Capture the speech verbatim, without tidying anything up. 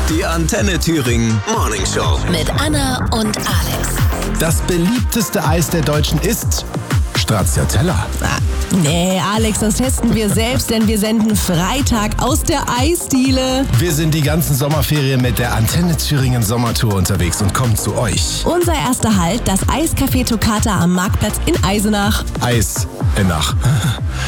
Die Antenne Thüringen Morning Show. Mit Anna und Alex. Das beliebteste Eis der Deutschen ist Stracciatella. Ah, nee, Alex, das testen wir selbst, denn wir senden Freitag aus der Eisdiele. Wir sind die ganzen Sommerferien mit der Antenne Thüringen Sommertour unterwegs und kommen zu euch. Unser erster Halt, das Eiscafé Toccata am Marktplatz in Eisenach. Eis in Nach.